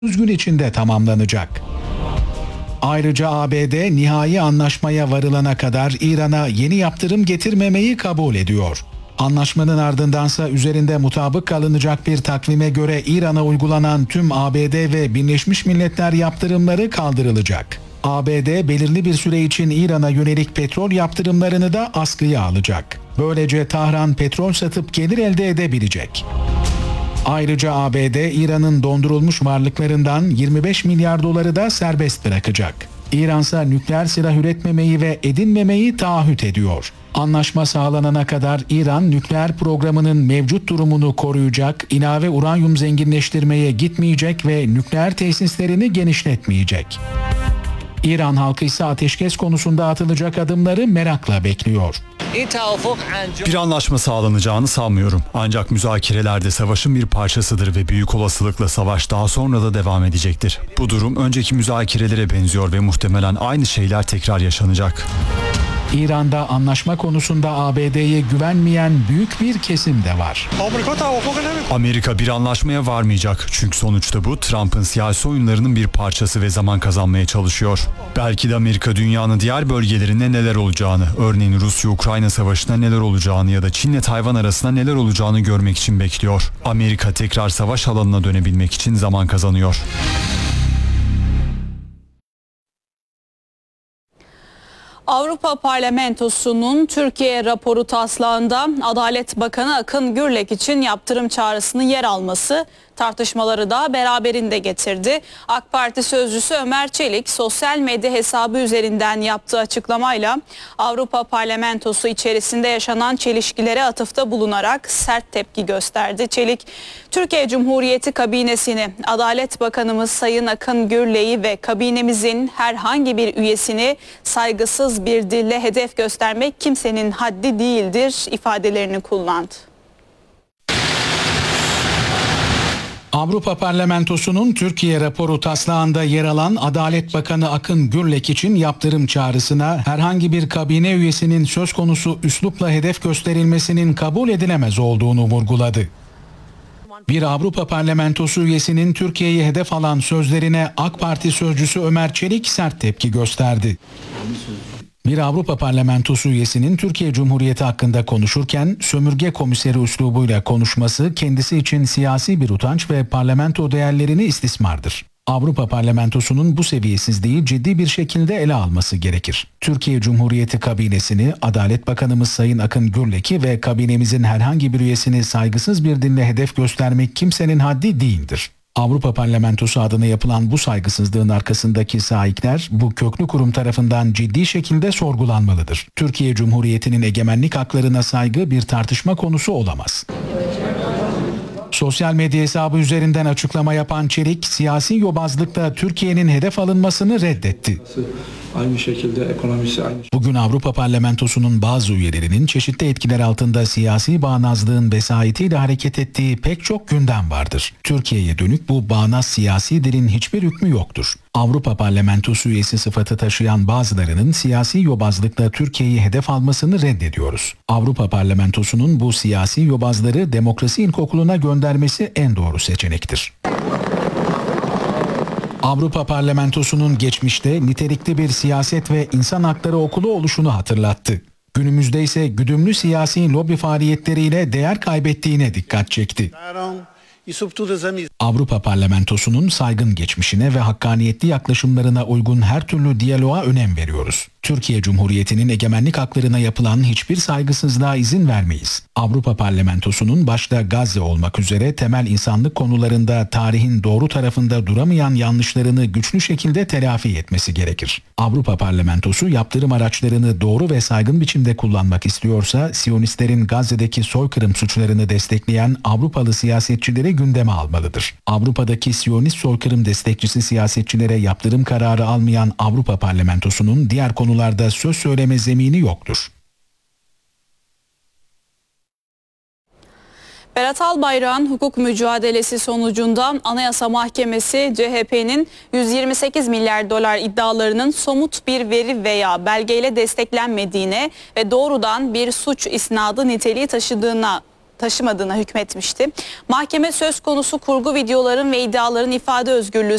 100 gün içinde tamamlanacak. Ayrıca ABD nihai anlaşmaya varılana kadar İran'a yeni yaptırım getirmemeyi kabul ediyor. Anlaşmanın ardındansa üzerinde mutabık kalınacak bir takvime göre İran'a uygulanan tüm ABD ve Birleşmiş Milletler yaptırımları kaldırılacak. ABD belirli bir süre için İran'a yönelik petrol yaptırımlarını da askıya alacak. Böylece Tahran petrol satıp gelir elde edebilecek. Ayrıca ABD İran'ın dondurulmuş varlıklarından 25 milyar doları da serbest bırakacak. İransa nükleer silah üretmemeyi ve edinmemeyi taahhüt ediyor. Anlaşma sağlanana kadar İran nükleer programının mevcut durumunu koruyacak, ilave uranyum zenginleştirmeye gitmeyecek ve nükleer tesislerini genişletmeyecek. İran halkı ise ateşkes konusunda atılacak adımları merakla bekliyor. Bir anlaşma sağlanacağını sanmıyorum. Ancak müzakerelerde savaşın bir parçasıdır ve büyük olasılıkla savaş daha sonra da devam edecektir. Bu durum önceki müzakerelere benziyor ve muhtemelen aynı şeyler tekrar yaşanacak. İran'da anlaşma konusunda ABD'ye güvenmeyen büyük bir kesim de var. Amerika bir anlaşmaya varmayacak. Çünkü sonuçta bu Trump'ın siyasi oyunlarının bir parçası ve zaman kazanmaya çalışıyor. Belki de Amerika dünyanın diğer bölgelerinde neler olacağını, örneğin Rusya-Ukrayna savaşında neler olacağını ya da Çin'le Tayvan arasında neler olacağını görmek için bekliyor. Amerika tekrar savaş alanına dönebilmek için zaman kazanıyor. Avrupa Parlamentosu'nun Türkiye raporu taslağında Adalet Bakanı Akın Gürlek için yaptırım çağrısının yer alması tartışmaları da beraberinde getirdi. AK Parti sözcüsü Ömer Çelik sosyal medya hesabı üzerinden yaptığı açıklamayla Avrupa Parlamentosu içerisinde yaşanan çelişkilere atıfta bulunarak sert tepki gösterdi. Çelik, Türkiye Cumhuriyeti kabinesini, Adalet Bakanımız Sayın Akın Gürlek'i ve kabinemizin herhangi bir üyesini saygısız bir dille hedef göstermek kimsenin haddi değildir ifadelerini kullandı. Avrupa Parlamentosu'nun Türkiye raporu taslağında yer alan Adalet Bakanı Akın Gürlek için yaptırım çağrısına herhangi bir kabine üyesinin söz konusu üslupla hedef gösterilmesinin kabul edilemez olduğunu vurguladı. Bir Avrupa Parlamentosu üyesinin Türkiye'yi hedef alan sözlerine AK Parti sözcüsü Ömer Çelik sert tepki gösterdi. Bir Avrupa Parlamentosu üyesinin Türkiye Cumhuriyeti hakkında konuşurken sömürge komiseri üslubuyla konuşması kendisi için siyasi bir utanç ve parlamento değerlerini istismardır. Avrupa Parlamentosu'nun bu seviyesizliği ciddi bir şekilde ele alması gerekir. Türkiye Cumhuriyeti kabinesini, Adalet Bakanımız Sayın Akın Gürlek'i ve kabinemizin herhangi bir üyesini saygısız bir dille hedef göstermek kimsenin haddi değildir. Avrupa Parlamentosu adına yapılan bu saygısızlığın arkasındaki sahipler bu köklü kurum tarafından ciddi şekilde sorgulanmalıdır. Türkiye Cumhuriyeti'nin egemenlik haklarına saygı bir tartışma konusu olamaz. Sosyal medya hesabı üzerinden açıklama yapan Çelik, siyasi yobazlıkla Türkiye'nin hedef alınmasını reddetti. Aynı şekilde ekonomisi aynı. Bugün Avrupa Parlamentosu'nun bazı üyelerinin çeşitli etkiler altında siyasi bağnazlığın vesayetiyle hareket ettiği pek çok gündem vardır. Türkiye'ye dönük bu bağnaz siyasi dilin hiçbir hükmü yoktur. Avrupa Parlamentosu üyesi sıfatı taşıyan bazılarının siyasi yobazlıkla Türkiye'yi hedef almasını reddediyoruz. Avrupa Parlamentosu'nun bu siyasi yobazları demokrasi ilkokuluna göndermesi en doğru seçenektir. Avrupa Parlamentosu'nun geçmişte nitelikli bir siyaset ve insan hakları okulu oluşunu hatırlattı. Günümüzde ise güdümlü siyasi lobi faaliyetleriyle değer kaybettiğine dikkat çekti. Avrupa Parlamentosu'nun saygın geçmişine ve hakkaniyetli yaklaşımlarına uygun her türlü diyaloğa önem veriyoruz. Türkiye Cumhuriyeti'nin egemenlik haklarına yapılan hiçbir saygısızlığa izin vermeyiz. Avrupa Parlamentosu'nun başta Gazze olmak üzere temel insanlık konularında tarihin doğru tarafında duramayan yanlışlarını güçlü şekilde telafi etmesi gerekir. Avrupa Parlamentosu yaptırım araçlarını doğru ve saygın biçimde kullanmak istiyorsa Siyonistlerin Gazze'deki soykırım suçlarını destekleyen Avrupalı siyasetçileri gündeme almalıdır. Avrupa'daki Siyonist soykırım destekçisi siyasetçilere yaptırım kararı almayan Avrupa Parlamentosu'nun diğer konularda söz söyleme zemini yoktur. Berat Albayrak'ın hukuk mücadelesi sonucunda Anayasa Mahkemesi CHP'nin 128 milyar dolar iddialarının somut bir veri veya belgeyle desteklenmediğine ve doğrudan bir suç isnadı niteliği taşımadığına hükmetmişti. Mahkeme söz konusu kurgu videoların ve iddiaların ifade özgürlüğü